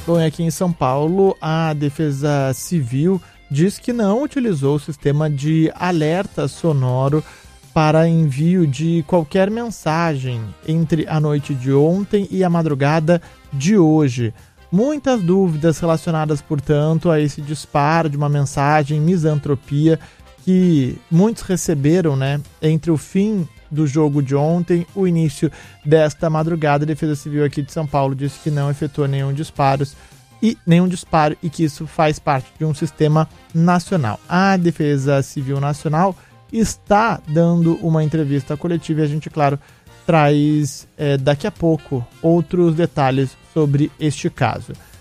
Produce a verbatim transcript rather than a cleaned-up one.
Bom, aqui em São Paulo, a Defesa Civil diz que não utilizou o sistema de alerta sonoro para envio de qualquer mensagem entre a noite de ontem e a madrugada de hoje. Muitas dúvidas relacionadas, portanto, a esse disparo de uma mensagem misantropia que muitos receberam, né, entre o fim do jogo de ontem, o início desta madrugada. A Defesa Civil aqui de São Paulo disse que não efetuou nenhum disparo e nenhum disparo e que isso faz parte de um sistema nacional. A Defesa Civil Nacional está dando uma entrevista coletiva e a gente, claro, traz é, daqui a pouco outros detalhes sobre este caso.